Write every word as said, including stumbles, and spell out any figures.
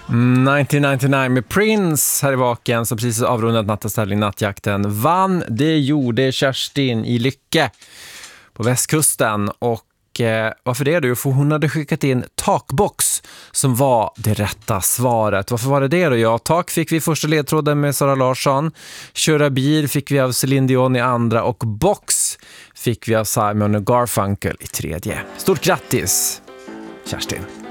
nittonhundranittionio med Prince här i Vaken som precis avrundat nattaställning Nattjakten vann. Det gjorde Kerstin i Lycke på västkusten. Och eh, varför det då? För hon hade skickat in Takbox som var det rätta svaret. Varför var det det då? Ja, tak fick vi första ledtråden med Sara Larsson. Köra bil fick vi av Celine Dion i andra. Och box fick vi av Simon och Garfunkel i tredje. Stort grattis, Kerstin!